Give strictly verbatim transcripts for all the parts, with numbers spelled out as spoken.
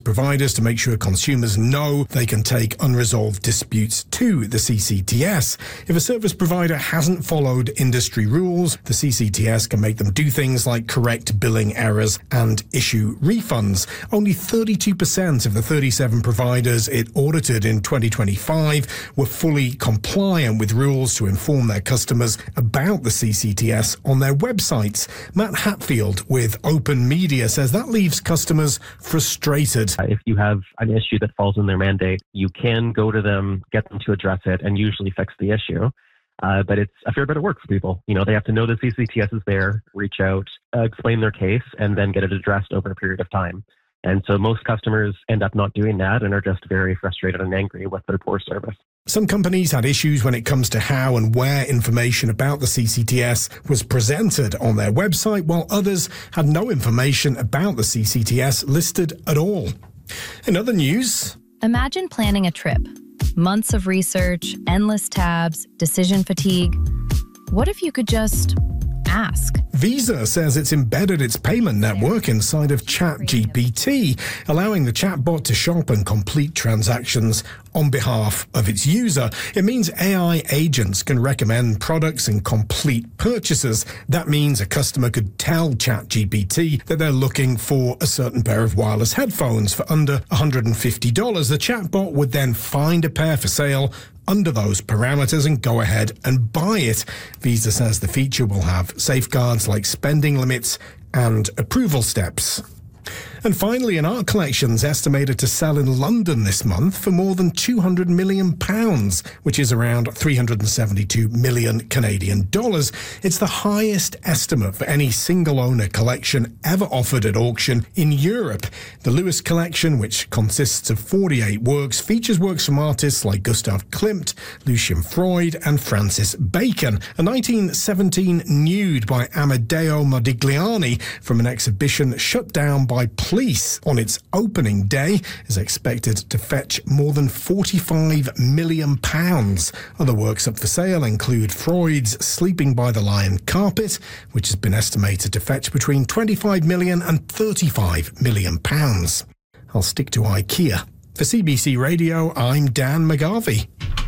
providers to make sure consumers know they can take unresolved disputes to the C C T S. If a service provider hasn't followed industry rules, the C C T S can make them do things like correct billing errors and issue refunds. Only thirty-two percent of the thirty-seven providers it audited in twenty twenty-five were fully compliant with rules to inform their customers about the C C T S on their websites. Matt Hatfield with Open Media says that leaves customers frustrated. If you have an issue that falls in their mandate, you can go to them, get them to address it, and usually fix the issue. Uh, but it's a fair bit of work for people. You know, they have to know the C C T S is there, reach out, uh, explain their case, and then get it addressed over a period of time. And so most customers end up not doing that and are just very frustrated and angry with their poor service. Some companies had issues when it comes to how and where information about the C C T S was presented on their website, while others had no information about the C C T S listed at all. In other news, imagine planning a trip. Months of research, endless tabs, decision fatigue. What if you could just ask? Visa says it's embedded its payment network inside of ChatGPT, allowing the chatbot to shop and complete transactions on behalf of its user. It means A I agents can recommend products and complete purchases. That means a customer could tell ChatGPT that they're looking for a certain pair of wireless headphones for under one hundred fifty dollars. The chatbot would then find a pair for sale under those parameters and go ahead and buy it. Visa says the feature will have safeguards like spending limits and approval steps. And finally, an art collection's estimated to sell in London this month for more than two hundred million pounds, which is around three hundred seventy-two million Canadian dollars. It's the highest estimate for any single-owner collection ever offered at auction in Europe. The Lewis collection, which consists of forty-eight works, features works from artists like Gustav Klimt, Lucian Freud and Francis Bacon. A nineteen seventeen nude by Amedeo Modigliani from an exhibition shut down by police on its opening day is expected to fetch more than forty-five million pounds. Other works up for sale include Freud's Sleeping by the Lion Carpet, which has been estimated to fetch between twenty-five million and thirty-five million pounds. I'll stick to IKEA. For C B C Radio, I'm Dan McGarvey.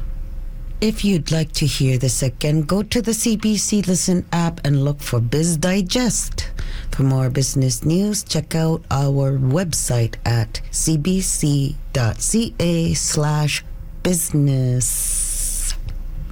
If you'd like to hear this again, go to the C B C Listen app and look for Biz Digest. For more business news, check out our website at cbc.ca slash business.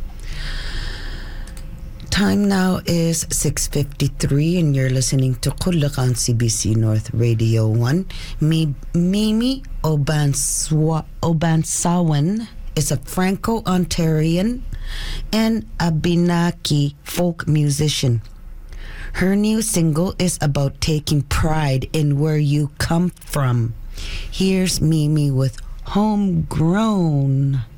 Time now is six fifty-three and you're listening to Kulak on C B C North Radio one. Mi- Mimi Obanswa- Obansawan is a Franco-Ontarian and Abenaki folk musician. Her new single is about taking pride in where you come from. Here's Mimi with Homegrown.